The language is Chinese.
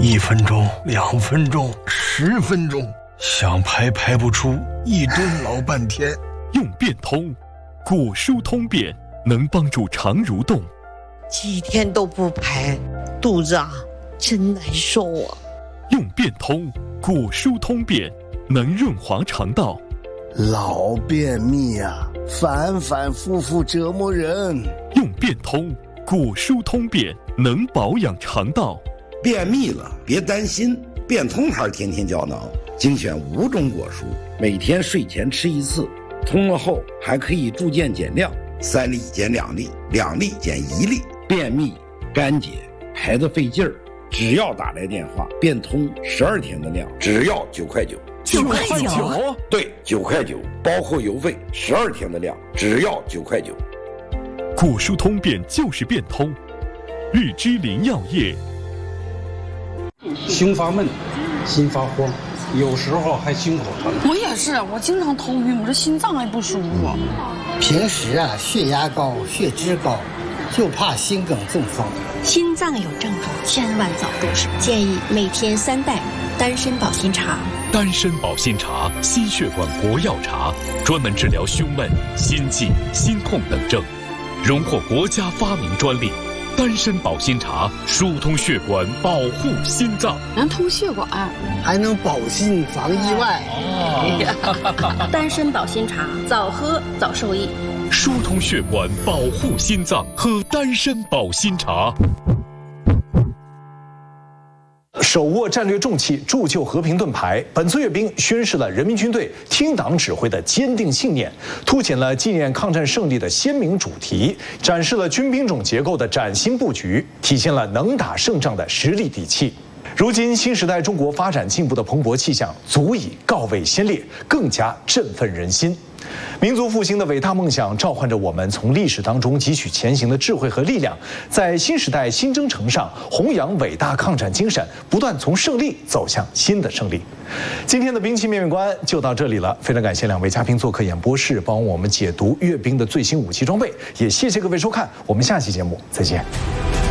1分钟、2分钟、10分钟，想排排不出，一顿老半天。 用变通，果蔬通便能帮助肠蠕动。 几天都不排，肚子真难受啊。 用变通，果蔬通便能润滑肠道。 老便秘啊，反反复复折磨人。 用变通，果蔬通便能保养肠道。 便秘了别担心，变通牌天天胶囊精选5种果蔬，每天睡前吃1次，通了后还可以逐渐减量，3粒减2粒，2粒减1粒。便秘、干结、排得费劲儿，只要打来电话，变通12天的量，只要9块9。 9块9？ 对，9块9，包括邮费，12天的量，只要9块9。 果蔬通便就是变通，绿芝林药业。 胸发闷，心发慌，有时候还心口疼。 我也是，我经常头晕，我这心脏还不舒服。 平时血压高、血脂高，就怕心梗中风。 心脏有症状，千万早重视。建议每天3袋丹参保心茶。 丹参保心茶，心血管活药茶，专门治疗胸闷、心悸、心痛等症，荣获国家发明专利。丹参保心茶疏通血管，保护心脏， 能通血管， 还能保心防意外。 丹参保心茶，早喝早受益。 疏通血管，保护心脏，喝丹参保心茶。 手握战略重器，铸就和平盾牌。本次阅兵宣示了人民军队听党指挥的坚定信念，凸显了纪念抗战胜利的鲜明主题，展示了军兵种结构的崭新布局，体现了能打胜仗的实力底气。如今新时代中国发展进步的蓬勃气象，足以告慰先烈，更加振奋人心。民族复兴的伟大梦想召唤着我们从历史当中汲取前行的智慧和力量，在新时代新征程上弘扬伟大抗战精神，不断从胜利走向新的胜利。今天的兵器面面观就到这里了，非常感谢2位嘉宾做客演播室，帮我们解读阅兵的最新武器装备，也谢谢各位收看，我们下期节目再见。